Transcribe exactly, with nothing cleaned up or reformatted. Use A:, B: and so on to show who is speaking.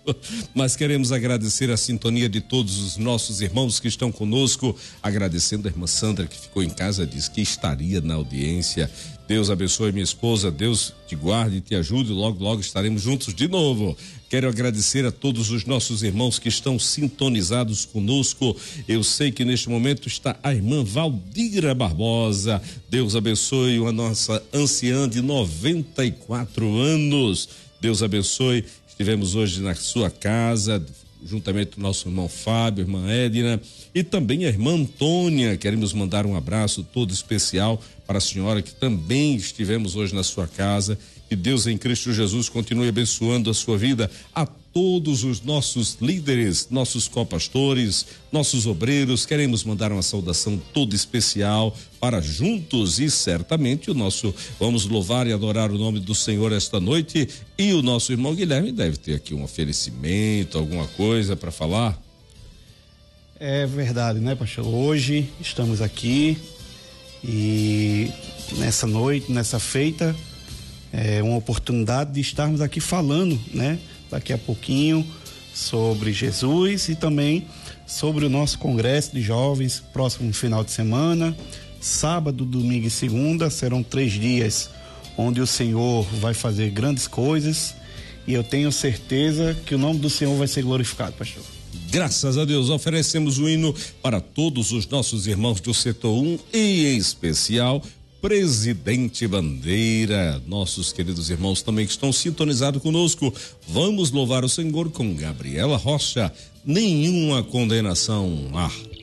A: Mas queremos agradecer a sintonia de todos os nossos irmãos que estão conosco, agradecendo a irmã Sandra que ficou em casa, disse que estaria na audiência. Deus abençoe minha esposa, Deus te guarde e te ajude, logo, logo estaremos juntos de novo. Quero agradecer a todos os nossos irmãos que estão sintonizados conosco. Eu sei que neste momento está a irmã Valdira Barbosa. Deus abençoe a nossa anciã de noventa e quatro anos. Deus abençoe. Estivemos hoje na sua casa, juntamente com o nosso irmão Fábio, irmã Edna e também a irmã Antônia. Queremos mandar um abraço todo especial para a senhora que também estivemos hoje na sua casa. Que Deus em Cristo Jesus continue abençoando a sua vida, a todos os nossos líderes, nossos copastores, nossos obreiros. Queremos mandar uma saudação toda especial para juntos e certamente o nosso, vamos louvar e adorar o nome do Senhor esta noite. E o nosso irmão Guilherme deve ter aqui um oferecimento, alguma coisa para falar.
B: É verdade, né, pastor? Hoje estamos aqui e nessa noite, nessa feita, é uma oportunidade de estarmos aqui falando, né, daqui a pouquinho sobre Jesus e também sobre o nosso congresso de jovens, próximo final de semana, sábado, domingo e segunda, serão três dias onde o Senhor vai fazer grandes coisas e eu tenho certeza que o nome do Senhor vai ser glorificado, pastor.
A: Graças a Deus, oferecemos o hino para todos os nossos irmãos do setor um e em especial Presidente Bandeira, nossos queridos irmãos também que estão sintonizados conosco. Vamos louvar o Senhor com Gabriela Rocha. Nenhuma condenação. Ah.